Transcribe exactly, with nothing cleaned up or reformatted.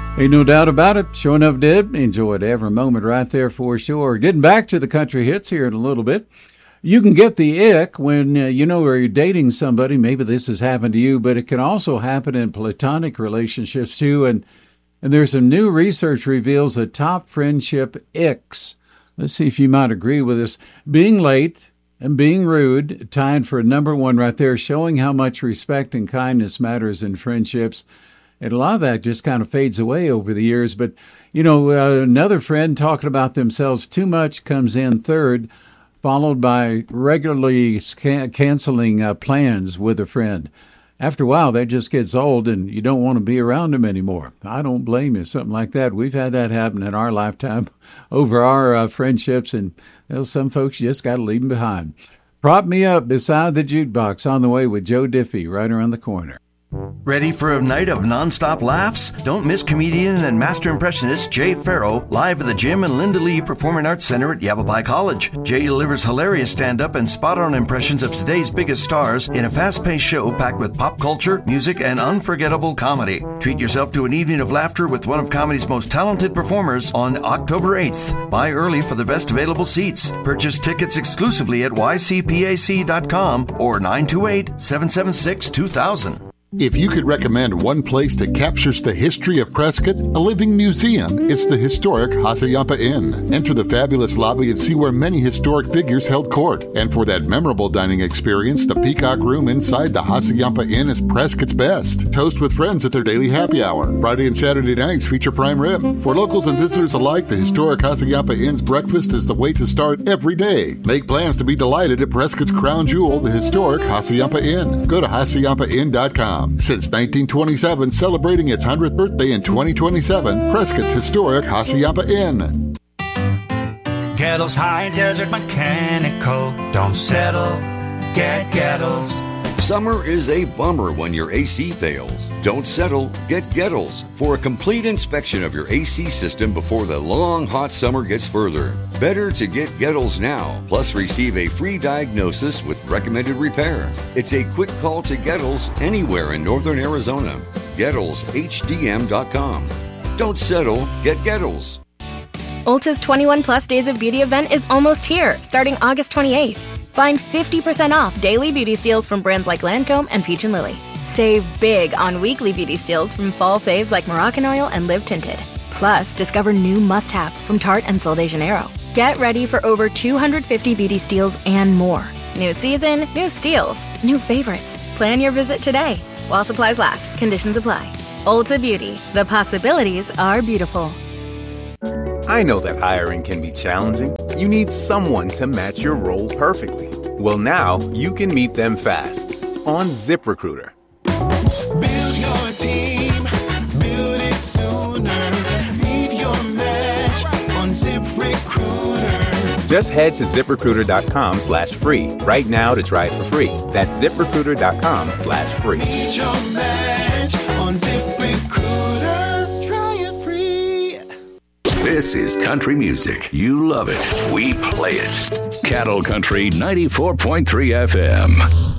Ain't no doubt about it. Sure enough did. Enjoyed every moment right there for sure. Getting back to the country hits here in a little bit. You can get the ick when, uh, you know, you're dating somebody. Maybe this has happened to you, but it can also happen in platonic relationships too. And, and there's some new research reveals the top friendship icks. Let's see if you might agree with this. Being late and being rude, tied for number one right there, showing how much respect and kindness matters in friendships. And a lot of that just kind of fades away over the years. But, you know, uh, another friend talking about themselves too much comes in third, followed by regularly sca- canceling uh, plans with a friend. After a while, that just gets old and you don't want to be around them anymore. I don't blame you, something like that. We've had that happen in our lifetime over our uh, friendships, and you know, some folks you just got to leave them behind. Prop me up beside the jukebox on the way with Joe Diffie right around the corner. Ready for a night of nonstop laughs? Don't miss comedian and master impressionist Jay Farrow live at the Jim and Linda Lee Performing Arts Center at Yavapai College. Jay delivers hilarious stand-up and spot-on impressions of today's biggest stars in a fast-paced show packed with pop culture, music, and unforgettable comedy. Treat yourself to an evening of laughter with one of comedy's most talented performers on October eighth. Buy early for the best available seats. Purchase tickets exclusively at y c p a c dot com or nine two eight, seven seven six, two thousand. If you could recommend one place that captures the history of Prescott, a living museum, it's the historic Hassayampa Inn. Enter the fabulous lobby and see where many historic figures held court. And for that memorable dining experience, the Peacock Room inside the Hassayampa Inn is Prescott's best. Toast with friends at their daily happy hour. Friday and Saturday nights feature prime rib. For locals and visitors alike, the historic Hassayampa Inn's breakfast is the way to start every day. Make plans to be delighted at Prescott's crown jewel, the historic Hassayampa Inn. Go to hassayampa inn dot com. Since nineteen twenty-seven, celebrating its hundredth birthday in twenty twenty-seven, Prescott's historic Hassayampa Inn. Gettles High Desert Mechanical. Don't settle, get Gettles. Summer is a bummer when your A C fails. Don't settle, get Gettles for a complete inspection of your A C system before the long, hot summer gets further. Better to get Gettles now, plus receive a free diagnosis with recommended repair. It's a quick call to Gettles anywhere in northern Arizona. Gettles H D M dot com. Don't settle, get Gettles. Ulta's twenty-one plus Days of Beauty event is almost here, starting August twenty-eighth. Find fifty percent off daily beauty steals from brands like Lancome and Peach and Lily. Save big on weekly beauty steals from fall faves like Moroccan Oil and Live Tinted. Plus, discover new must-haves from Tarte and Sol de Janeiro. Get ready for over two hundred fifty beauty steals and more. New season, new steals, new favorites. Plan your visit today. While supplies last, conditions apply. Ulta Beauty. The possibilities are beautiful. I know that hiring can be challenging. You need someone to match your role perfectly. Well, now you can meet them fast on ZipRecruiter. Build your team, build it sooner. Meet your match on ZipRecruiter. Just head to ZipRecruiter.com slash free right now to try it for free. That's ZipRecruiter.com slash free. Meet your match on ZipRecruiter. Try it free. This is country music. You love it. We play it. Cattle Country ninety-four point three F M.